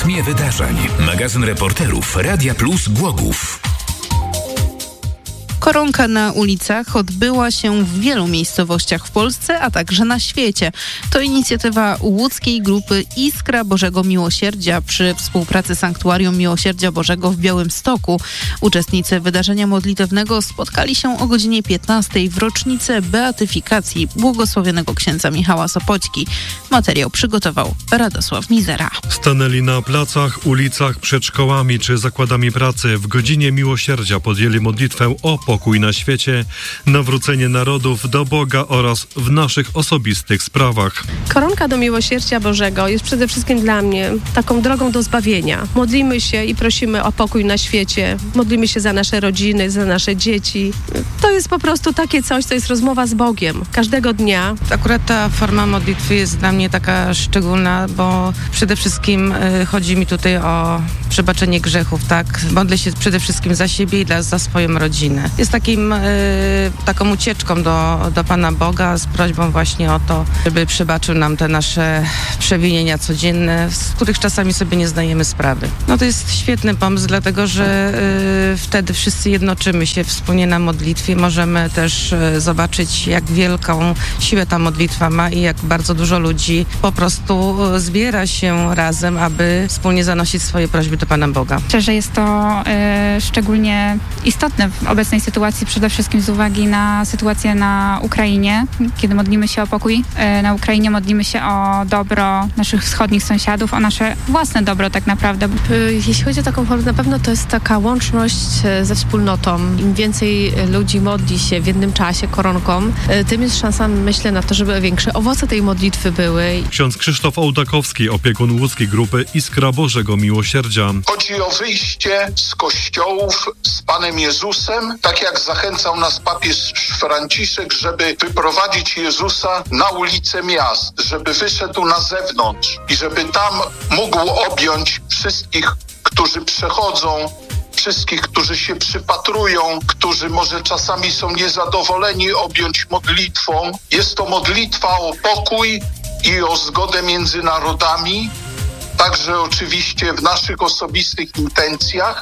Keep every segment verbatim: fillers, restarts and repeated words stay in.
rytmie wydarzeń. Magazyn reporterów Radia Plus Głogów. Koronka na ulicach odbyła się w wielu miejscowościach w Polsce, a także na świecie. To inicjatywa łódzkiej grupy Iskra Bożego Miłosierdzia przy współpracy Sanktuarium Miłosierdzia Bożego w Białymstoku. Uczestnicy wydarzenia modlitewnego spotkali się o godzinie piętnastej w rocznicę beatyfikacji błogosławionego księdza Michała Sopoćki. Materiał przygotował Radosław Mizera. Stanęli na placach, ulicach, przed szkołami czy zakładami pracy. W godzinie miłosierdzia podjęli modlitwę o pokój na świecie, nawrócenie narodów do Boga oraz w naszych osobistych sprawach. Koronka do Miłosierdzia Bożego jest przede wszystkim dla mnie taką drogą do zbawienia. Modlimy się i prosimy o pokój na świecie. Modlimy się za nasze rodziny, za nasze dzieci. To jest po prostu takie coś, co jest rozmowa z Bogiem każdego dnia. Akurat ta forma modlitwy jest dla mnie taka szczególna, bo przede wszystkim y, chodzi mi tutaj o przebaczenie grzechów, tak? Modlę się przede wszystkim za siebie i dla, za swoją rodzinę. Jest takim, y, taką ucieczką do, do Pana Boga z prośbą właśnie o to, żeby przebaczył nam te nasze przewinienia codzienne, z których czasami sobie nie zdajemy sprawy. No to jest świetny pomysł, dlatego że y, wtedy wszyscy jednoczymy się wspólnie na modlitwie. Możemy też y, zobaczyć, jak wielką siłę ta modlitwa ma i jak bardzo dużo ludzi po prostu zbiera się razem, aby wspólnie zanosić swoje prośby do Pana Boga. Myślę, że jest to y, szczególnie istotne w obecnej sytuacji, przede wszystkim z uwagi na sytuację na Ukrainie. Kiedy modlimy się o pokój y, na Ukrainie, modlimy się o dobro naszych wschodnich sąsiadów, o nasze własne dobro tak naprawdę. Jeśli chodzi o taką formę, na pewno to jest taka łączność ze wspólnotą. Im więcej ludzi modli się w jednym czasie koronką, tym jest szansa, myślę, na to, żeby większe owoce tej modlitwy były. Ksiądz Krzysztof Ołdakowski, opiekun łódzkiej grupy Iskra Bożego Miłosierdzia. Chodzi o wyjście z kościołów z Panem Jezusem, tak jak zachęcał nas papież Franciszek, żeby wyprowadzić Jezusa na ulice miast, żeby wyszedł na zewnątrz i żeby tam mógł objąć wszystkich, którzy przechodzą, wszystkich, którzy się przypatrują, którzy może czasami są niezadowoleni, objąć modlitwą. Jest to modlitwa o pokój i o zgodę między narodami, także oczywiście w naszych osobistych intencjach.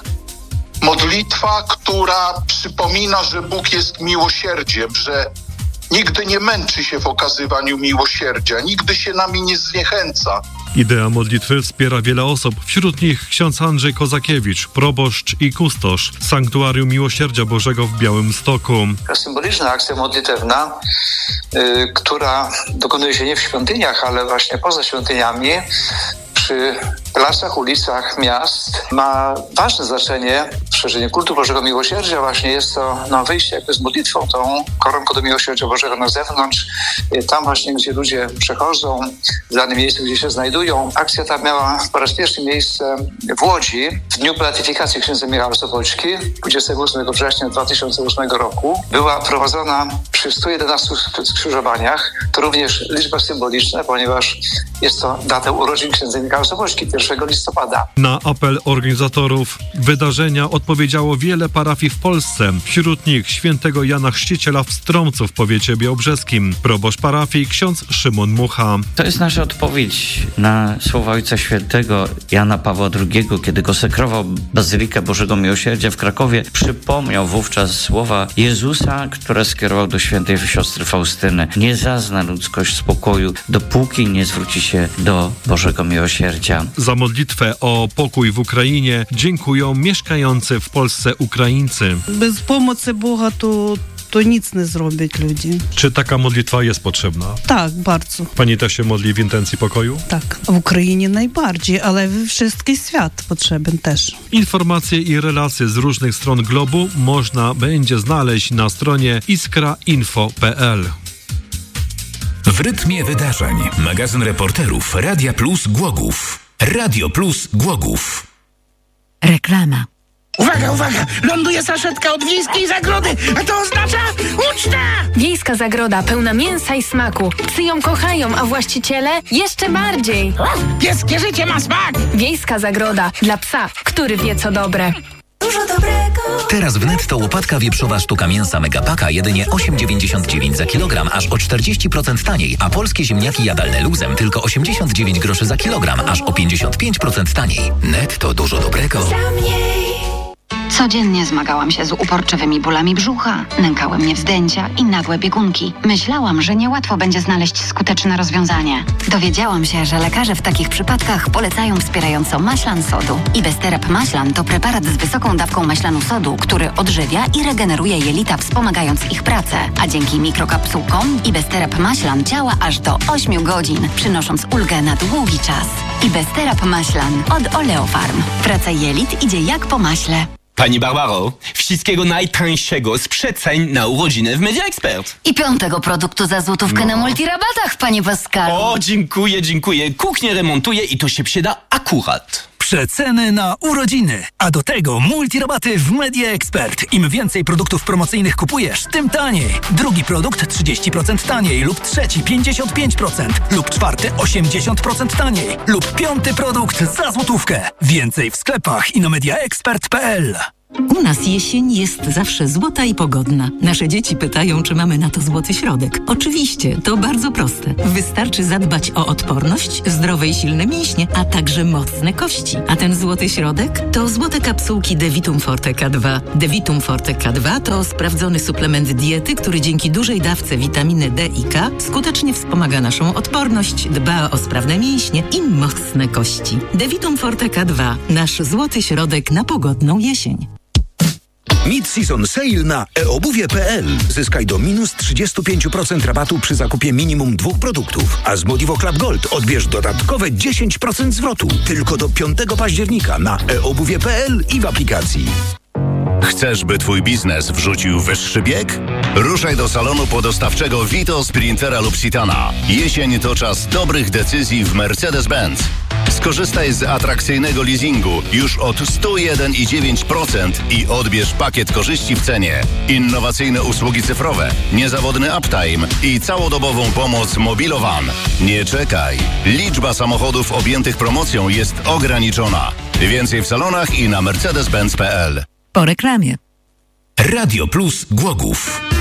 Modlitwa, która przypomina, że Bóg jest miłosierdziem, że nigdy nie męczy się w okazywaniu miłosierdzia, nigdy się nami nie zniechęca. Idea modlitwy wspiera wiele osób, wśród nich ksiądz Andrzej Kozakiewicz, proboszcz i kustosz Sanktuarium Miłosierdzia Bożego w Białymstoku. Symboliczna akcja modlitewna, yy, która dokonuje się nie w świątyniach, ale właśnie poza świątyniami, przy placach, ulicach miast, ma ważne znaczenie w szerzeniu kultu Bożego Miłosierdzia. Właśnie jest to no, wyjście jakby z modlitwą, tą koronką do Miłosierdzia Bożego na zewnątrz. Tam właśnie, gdzie ludzie przechodzą, w danym miejscu, gdzie się znajdują. Akcja ta miała po raz pierwszy miejsce w Łodzi w dniu beatyfikacji księdza Michała Sopoćki, dwudziestego ósmego września dwa tysiące ósmego roku. Była prowadzona przy stu jedenastu skrzyżowaniach. To również liczba symboliczna, ponieważ jest to data urodzin księdza Michała Sopoćki, pierwszego listopada. Na apel organizatorów wydarzenia odpowiedziało wiele parafii w Polsce. Wśród nich świętego Jana Chrzciciela w Stromcu w powiecie białobrzeskim. Proboszcz parafii ksiądz Szymon Mucha. To jest nasza odpowiedź na słowa Ojca Świętego Jana Pawła drugiego, kiedy konsekrował Bazylikę Bożego Miłosierdzia w Krakowie. Przypomniał wówczas słowa Jezusa, które skierował do świętej siostry Faustyny. Nie zazna ludzkość spokoju, dopóki nie zwróci się do Bożego Miłosierdzia. Za modlitwę o pokój w Ukrainie dziękują mieszkający w Polsce Ukraińcy. Bez pomocy Boga to to nic nie zrobić ludzi. Czy taka modlitwa jest potrzebna? Tak, bardzo. Pani też się modli w intencji pokoju? Tak, w Ukrainie najbardziej, ale we wszystkim świat potrzebny też. Informacje i relacje z różnych stron globu można będzie znaleźć na stronie iskra info kropka p l. W rytmie wydarzeń. Magazyn reporterów Radia Plus Głogów. Radio Plus Głogów. Reklama. Uwaga, uwaga! Ląduje saszetka od Wiejskiej Zagrody, a to oznacza uczta! Wiejska Zagroda pełna mięsa i smaku. Psy ją kochają, a właściciele jeszcze bardziej. Pieskie życie ma smak! Wiejska Zagroda dla psa, który wie co dobre. dużo dobrego. Teraz w Netto łopatka wieprzowa sztuka mięsa Megapaka jedynie osiem dziewięćdziesiąt dziewięć za kilogram, aż o czterdzieści procent taniej, a polskie ziemniaki jadalne luzem tylko osiemdziesiąt dziewięć groszy za kilogram, aż o pięćdziesiąt pięć procent taniej. Netto dużo dobrego. Codziennie zmagałam się z uporczywymi bólami brzucha, nękały mnie wzdęcia i nagłe biegunki. Myślałam, że niełatwo będzie znaleźć skuteczne rozwiązanie. Dowiedziałam się, że lekarze w takich przypadkach polecają wspierającą maślan sodu. Ibesterap maślan to preparat z wysoką dawką maślanu sodu, który odżywia i regeneruje jelita, wspomagając ich pracę. A dzięki mikrokapsułkom Ibesterap maślan działa aż do ośmiu godzin, przynosząc ulgę na długi czas. Ibesterap maślan od Oleofarm. Praca jelit idzie jak po maśle. Pani Barbaro, wszystkiego najtańszego z przeceń na urodziny w Media Expert. I piątego produktu za złotówkę no. na multirabatach, panie Pascalu. O, dziękuję, dziękuję. Kuchnię remontuję i to się przyda akurat. Przeceny na urodziny, a do tego multirabaty w Media Expert. Im więcej produktów promocyjnych kupujesz, tym taniej. Drugi produkt trzydzieści procent taniej lub trzeci pięćdziesiąt pięć procent lub czwarty osiemdziesiąt procent taniej lub piąty produkt za złotówkę. Więcej w sklepach i na mediaexpert kropka p l. U nas jesień jest zawsze złota i pogodna. Nasze dzieci pytają, czy mamy na to złoty środek. Oczywiście, to bardzo proste. Wystarczy zadbać o odporność, zdrowe i silne mięśnie, a także mocne kości. A ten złoty środek to złote kapsułki Devitum Forte K dwa. Devitum Forte K dwa to sprawdzony suplement diety, który dzięki dużej dawce witaminy D i K skutecznie wspomaga naszą odporność, dba o sprawne mięśnie i mocne kości. Devitum Forte K dwa. Nasz złoty środek na pogodną jesień. Mid-season sale na e obuwie kropka p l. Zyskaj do minus trzydzieści pięć procent rabatu przy zakupie minimum dwóch produktów. A z Modivo Club Gold odbierz dodatkowe dziesięć procent zwrotu. Tylko do piątego października na e obuwie kropka p l i w aplikacji. Chcesz, by twój biznes wrzucił wyższy bieg? Ruszaj do salonu podostawczego Vito, Sprintera lub Citana. Jesień to czas dobrych decyzji w Mercedes-Benz. Skorzystaj z atrakcyjnego leasingu już od sto jeden i dziewięć procent i odbierz pakiet korzyści w cenie. Innowacyjne usługi cyfrowe, niezawodny uptime i całodobową pomoc Mobilowan. Nie czekaj. Liczba samochodów objętych promocją jest ograniczona. Więcej w salonach i na mercedes benz kropka p l. Po reklamie. Radio Plus Głogów.